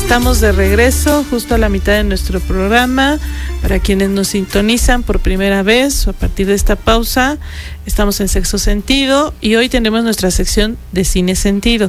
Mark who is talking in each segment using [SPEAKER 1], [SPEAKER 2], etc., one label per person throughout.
[SPEAKER 1] estamos de regreso justo a la mitad de nuestro programa. Para quienes nos sintonizan por primera vez o a partir de esta pausa, estamos en Sexto Sentido y hoy tenemos nuestra sección de Cine Sentido.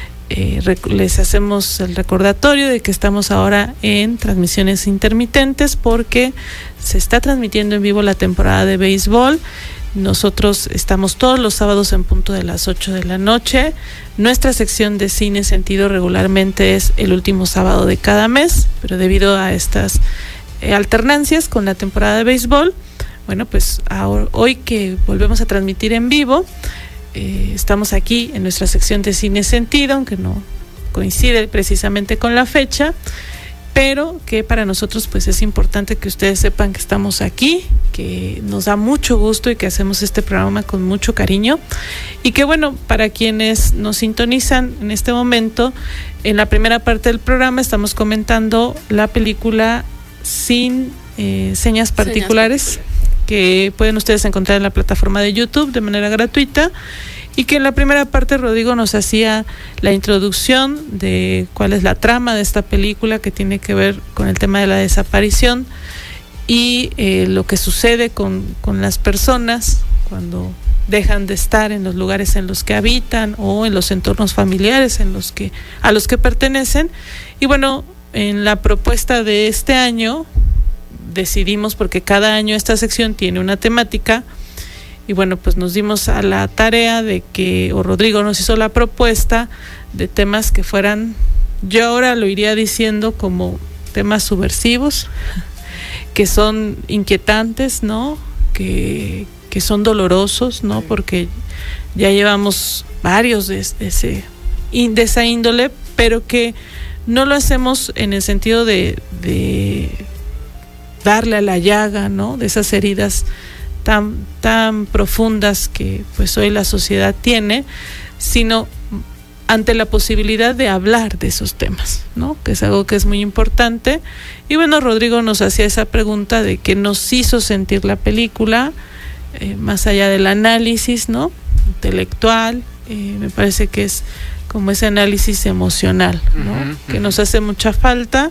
[SPEAKER 1] Les hacemos el recordatorio de que estamos ahora en transmisiones intermitentes porque se está transmitiendo en vivo la temporada de béisbol. Nosotros estamos todos los sábados en punto de las 8 de la noche. Nuestra sección de Cine Sentido regularmente es el último sábado de cada mes, pero debido a estas alternancias con la temporada de béisbol, bueno, pues hoy que volvemos a transmitir en vivo, estamos aquí en nuestra sección de Cine Sentido, aunque no coincide precisamente con la fecha, pero que para nosotros pues es importante que ustedes sepan que estamos aquí, que nos da mucho gusto y que hacemos este programa con mucho cariño y que bueno, para quienes nos sintonizan en este momento, en la primera parte del programa estamos comentando la película Sin Señas Particulares, que pueden ustedes encontrar en la plataforma de YouTube de manera gratuita, y que en la primera parte Rodrigo nos hacía la introducción de cuál es la trama de esta película, que tiene que ver con el tema de la desaparición y lo que sucede con las personas cuando dejan de estar en los lugares en los que habitan o en los entornos familiares a los que pertenecen. Y bueno, en la propuesta de este año decidimos, porque cada año esta sección tiene una temática, y bueno, pues nos dimos a la tarea de que, o Rodrigo nos hizo la propuesta de temas que fueran, yo ahora lo iría diciendo como temas subversivos, que son inquietantes, ¿no? Que son dolorosos, ¿no? Porque ya llevamos varios de esa índole, pero que no lo hacemos en el sentido de darle a la llaga, ¿no? De esas heridas tan profundas que pues hoy la sociedad tiene, sino ante la posibilidad de hablar de esos temas, ¿no? Que es algo que es muy importante. Y bueno, Rodrigo nos hacía esa pregunta de qué nos hizo sentir la película, más allá del análisis, ¿no? Intelectual, me parece que es como ese análisis emocional, ¿no? Que nos hace mucha falta.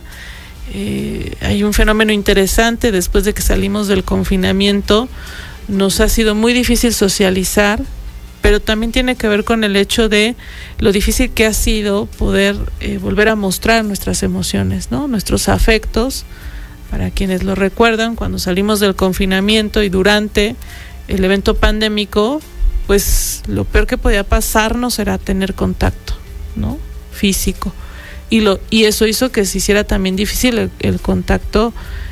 [SPEAKER 1] Hay un fenómeno interesante: después de que salimos del confinamiento nos ha sido muy difícil socializar, pero también tiene que ver con el hecho de lo difícil que ha sido poder volver a mostrar nuestras emociones, ¿no? Nuestros afectos. Para quienes lo recuerdan, cuando salimos del confinamiento y durante el evento pandémico, pues lo peor que podía pasarnos era tener contacto, ¿no? Físico. Y eso hizo que se hiciera también difícil el contacto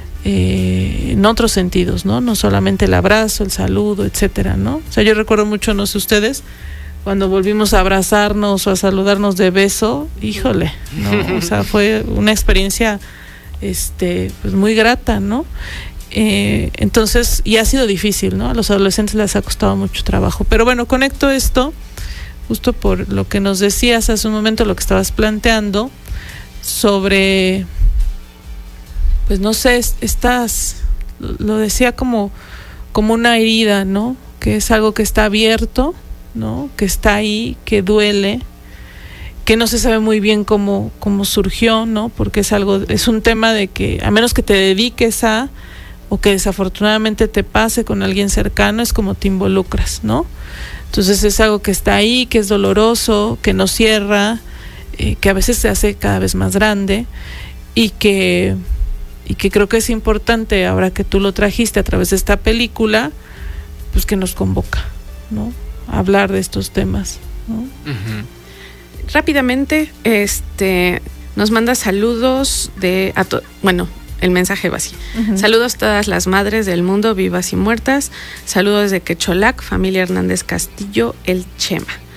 [SPEAKER 1] en otros sentidos, ¿no? No solamente el abrazo, el saludo, etcétera, ¿no? O sea, yo recuerdo mucho, no sé ustedes, cuando volvimos a abrazarnos o a saludarnos de beso, híjole, ¿no? O sea, fue una experiencia pues muy grata, ¿no? Entonces, y ha sido difícil, ¿no? A los adolescentes les ha costado mucho trabajo. Pero bueno, conecto esto justo por lo que nos decías hace un momento, lo que estabas planteando sobre, pues no sé, lo decía como una herida, ¿no? Que es algo que está abierto, ¿no? Que está ahí, que duele, que no se sabe muy bien cómo surgió, ¿no? Porque es un tema de que, a menos que te dediques o que desafortunadamente te pase con alguien cercano, es como te involucras, ¿no? Entonces es algo que está ahí, que es doloroso, que no cierra, que a veces se hace cada vez más grande y que creo que es importante, ahora que tú lo trajiste a través de esta película, pues que nos convoca, ¿no? A hablar de estos temas, ¿no?
[SPEAKER 2] Rápidamente, nos manda saludos el mensaje va así. Saludos a todas las madres del mundo, vivas y muertas. Saludos de Quecholac, familia Hernández Castillo, el Chema.